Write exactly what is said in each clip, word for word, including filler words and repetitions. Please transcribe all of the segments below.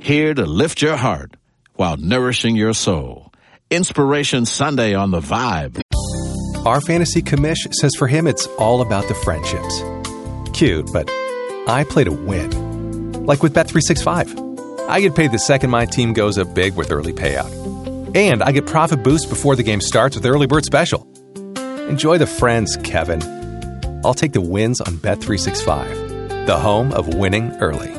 here to lift your heart while nourishing your soul. Inspiration Sunday on The Vibe. Our fantasy commish says for him it's all about the friendships. Cute, but I play to win. Like with Bet three sixty-five. I get paid the second my team goes up big with early payout. And I get profit boost before the game starts with Early Bird Special. Enjoy the friends, Kevin. I'll take the wins on Bet three sixty-five, the home of winning early.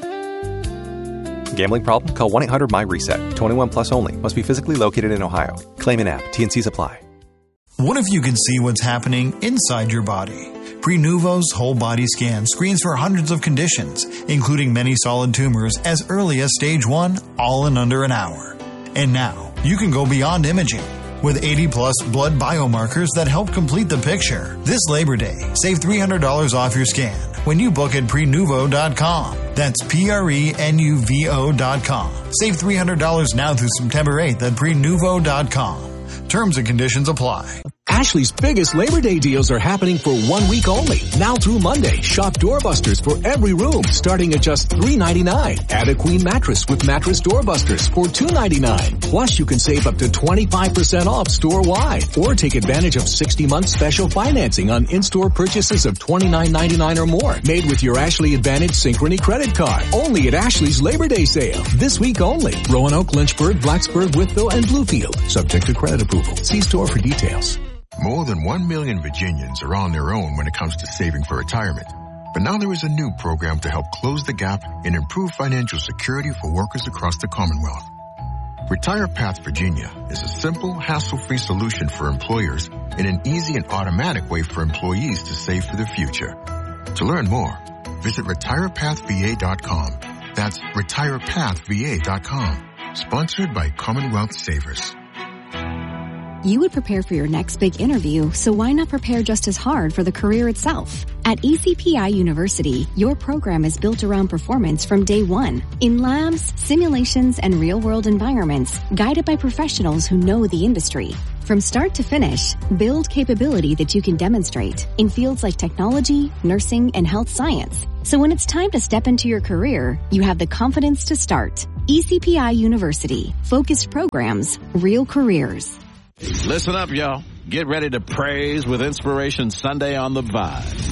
Gambling problem? Call one eight hundred M Y reset. twenty-one plus only. Must be physically located in Ohio. Claim in app. T N Cs apply. What if you could see what's happening inside your body? Prenuvo's whole body scan screens for hundreds of conditions, including many solid tumors as early as stage one, all in under an hour. And now, you can go beyond imaging. With eighty plus blood biomarkers that help complete the picture. This Labor Day, save three hundred dollars off your scan when you book at prenuvo dot com. That's P R E N U V O dot com. Save three hundred dollars now through September eighth at prenuvo dot com. Terms and conditions apply. Ashley's biggest Labor Day deals are happening for one week only. Now through Monday, shop doorbusters for every room starting at just three ninety-nine. Add a queen mattress with mattress doorbusters for two ninety-nine. Plus, you can save up to twenty-five percent off store-wide. Or take advantage of sixty month special financing on in-store purchases of twenty-nine ninety-nine or more. Made with your Ashley Advantage Synchrony credit card. Only at Ashley's Labor Day sale. This week only. Roanoke, Lynchburg, Blacksburg, Wytheville, and Bluefield. Subject to credit approval. See store for details. More than one million Virginians are on their own when it comes to saving for retirement. But now there is a new program to help close the gap and improve financial security for workers across the Commonwealth. Retire Path Virginia is a simple, hassle-free solution for employers and an easy and automatic way for employees to save for the future. To learn more, visit retire path v a dot com. That's retire path v a dot com. Sponsored by Commonwealth Savers. You would prepare for your next big interview, so why not prepare just as hard for the career itself? At E C P I University, your program is built around performance from day one. In labs, simulations, and real-world environments, guided by professionals who know the industry. From start to finish, build capability that you can demonstrate in fields like technology, nursing, and health science. So when it's time to step into your career, you have the confidence to start. E C P I University. Focused programs, real careers. Listen up, y'all. Get ready to praise with Inspiration Sunday on The Vibe.